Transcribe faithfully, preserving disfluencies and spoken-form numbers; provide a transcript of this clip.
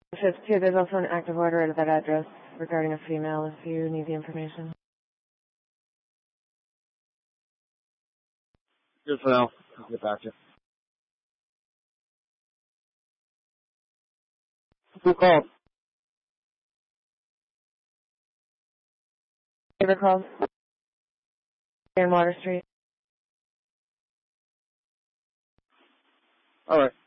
Shift two, there's also an active order at that address regarding a female if you need the information. Good for now. I'll get back to you. Who called? Favor calls. In Water Street. All right.